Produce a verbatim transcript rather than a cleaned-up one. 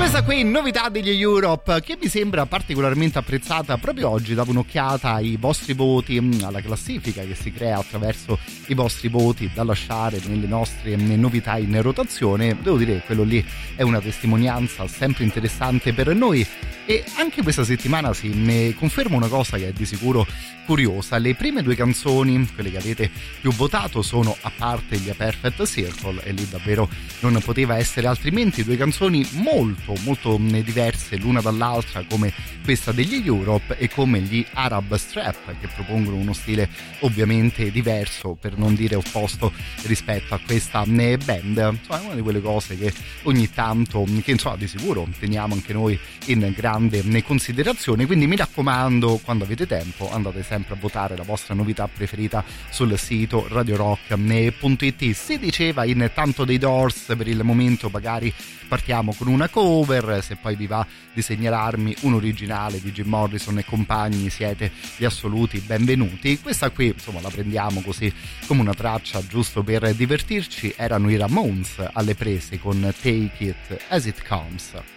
Questa qui, novità degli Europe, che mi sembra particolarmente apprezzata proprio oggi. Davo un'occhiata ai vostri voti, alla classifica che si crea attraverso i vostri voti da lasciare nelle nostre novità in rotazione. Devo dire che quello lì è una testimonianza sempre interessante per noi. E anche questa settimana si ne conferma una cosa che è di sicuro curiosa: le prime due canzoni, quelle che avete più votato, sono, a parte gli A Perfect Circle, e lì davvero non poteva essere altrimenti, due canzoni molto molto diverse l'una dall'altra, come questa degli Europe e come gli Arab Strap, che propongono uno stile ovviamente diverso, per non dire opposto, rispetto a questa band. Insomma, è una di quelle cose che ogni tanto, che insomma di sicuro teniamo anche noi in grande considerazione. Quindi mi raccomando, quando avete tempo andate sempre a votare la vostra novità preferita sul sito radio rock punto it. Si diceva in tanto dei Doors, per il momento magari partiamo con una cover, se poi vi va di segnalarmi un originale di Jim Morrison e compagni siete gli assoluti benvenuti. Questa qui insomma la prendiamo così come una traccia giusto per divertirci. Erano i Ramones alle prese con Take It As It Comes.